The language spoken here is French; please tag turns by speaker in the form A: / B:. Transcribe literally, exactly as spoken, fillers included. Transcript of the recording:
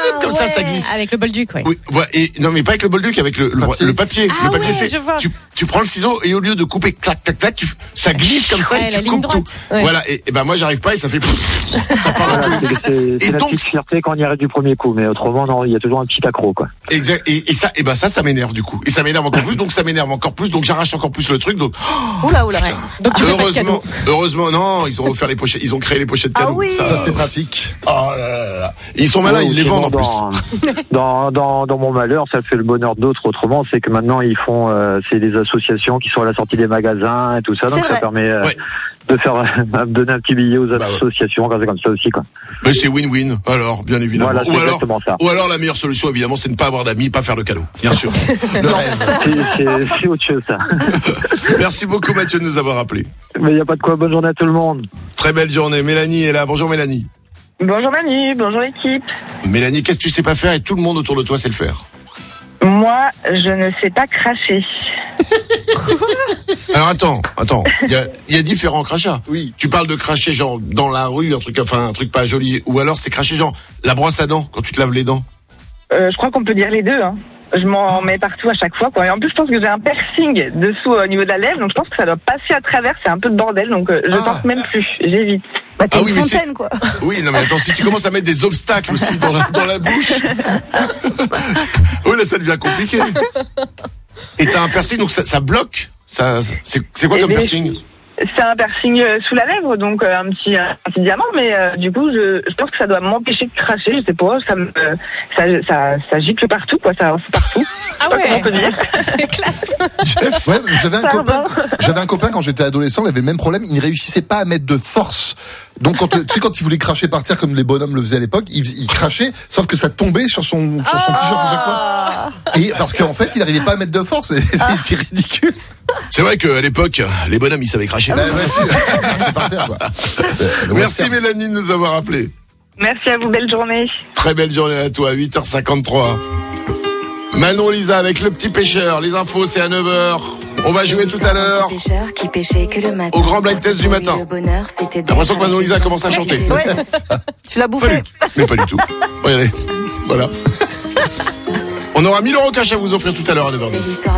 A: comme
B: ouais.
A: ça, ça glisse.
B: Avec le bolduc, ouais.
A: Oui, voilà. Et non, mais pas avec le bolduc, avec le, le papier. Le papier,
B: ah
A: le papier
B: ouais,
A: c'est.
B: je vois.
A: Tu, tu prends le ciseau et au lieu de couper clac clac clac, tu, ça glisse comme ça
B: ouais,
A: et
B: la
A: tu
B: ligne
A: coupes
B: droite.
A: tout.
B: Ouais.
A: Voilà. Et, et ben moi j'arrive pas et ça fait. Ça part
C: Voilà,
A: dans tous les
C: c'est,
A: sens.
C: c'est, c'est
A: Et
C: la
A: donc,
C: petite fierté quand on y arrive du premier coup, mais autrement non, il y a toujours un petit accro quoi.
A: exact. Et, et ça, et ben ça, ça m'énerve du coup. Et ça m'énerve encore plus, donc ça m'énerve encore plus, donc j'arrache encore plus le truc. Donc.
D: Oula, oula.
B: Ouais. Donc tu fais pas de
A: Heureusement,
B: cadeau.
A: heureusement, non, ils ont offert les pochettes, ils ont créé les pochettes
D: Ah
A: cadeaux.
D: oui.
A: Ça,
E: Ça, c'est pratique.
A: oh là là là. Ils sont malins,
C: Ouais,
A: ils les
C: sinon,
A: vendent en plus.
C: dans, dans, dans, dans mon malheur, ça fait le bonheur d'autres autrement, c'est que maintenant ils font, euh, c'est des associations qui sont à la sortie des magasins et tout ça, donc
D: C'est
C: ça
D: vrai.
C: permet euh,
A: Ouais.
C: de faire, de donner un petit billet aux
A: Bah ouais.
C: associations quand c'est comme ça aussi quoi.
A: Mais c'est win-win, alors, bien évidemment.
C: Voilà, c'est
A: ou alors,
C: exactement ça.
A: ou alors la meilleure solution, évidemment, c'est de ne pas avoir d'amis, pas faire le cadeau. Bien sûr. Le rêve.
C: C'est, c'est, c'est autre chose ça.
A: Merci beaucoup, Mathieu, de nous avoir appelé.
C: Mais il y a pas de quoi. Bonne journée à tout le monde.
A: Très belle journée. Mélanie est là. Bonjour, Mélanie.
F: Bonjour Manu, bonjour équipe.
A: Mélanie, qu'est-ce que tu sais pas faire et tout le monde autour de toi sait le faire?
F: Moi, je ne sais pas cracher.
A: Alors attends, attends. Il y a, il y a différents crachats.
E: Oui.
A: Tu parles de cracher genre dans la rue, un truc, enfin un truc pas joli, ou alors c'est cracher genre la brosse à dents quand tu te laves les dents.
F: Euh, je crois qu'on peut dire les deux. Hein. Je m'en mets partout à chaque fois. Quoi. Et en plus, je pense que j'ai un piercing dessous euh, au niveau de la lèvre, donc je pense que ça doit passer à travers. C'est un peu de bordel, donc euh, je
A: Ah.
F: pense même plus. J'évite.
D: Bah, t'es
A: Ah
D: une
A: oui, mais c'est-
D: fontaine, quoi.
A: Oui, non mais attends, si tu commences à mettre des obstacles aussi dans la, dans la bouche, oui là ça devient compliqué. Et t'as un piercing donc ça, ça bloque. Ça, c'est, c'est quoi
F: Eh
A: comme
F: bien,
A: piercing?
F: C'est un piercing euh, sous la lèvre, donc euh, un petit un petit diamant, mais euh, du coup, je, je pense que ça doit m'empêcher de cracher. Je sais pas, ça me euh, ça, ça ça gicle partout, quoi. Ça c'est partout.
B: Ah
F: Je sais pas comment on peut
B: ouais.
F: dire.
B: Classe.
E: Ouais, j'avais un
F: Pardon.
E: copain, j'avais un copain quand j'étais adolescent, il avait le même problème, il ne réussissait pas à mettre de force. Donc quand tu sais quand il voulait cracher par terre comme les bonhommes le faisaient à l'époque, il, il crachait sauf que ça tombait sur son sur son t-shirt à chaque fois. Et parce qu'en fait, il n'arrivait pas à mettre de force, et c'était ridicule.
A: C'est vrai qu'à l'époque, les bonhommes ils savaient cracher.
E: Bah, ouais, si, par terre, quoi. Le
A: Merci
E: western.
A: Mélanie de nous avoir appelé.
F: Merci à vous, belle journée.
A: Très belle journée à toi, huit heures cinquante-trois. Manon Lisa avec le petit pêcheur. Les infos, c'est à neuf heures. On va jouer tout à l'heure.
G: Qui pêchait que le matin.
A: Au grand blind test du matin.
G: Le bonheur, c'était
A: J'ai l'impression que Manon Lisa commence à chanter.
D: Ouais. Tu l'as
A: Pas
D: bouffé.
A: du tout. Mais pas du tout. Regardez. Voilà. On aura mille euros cash à vous offrir tout à l'heure à neuf heures dix.
G: C'est l'histoire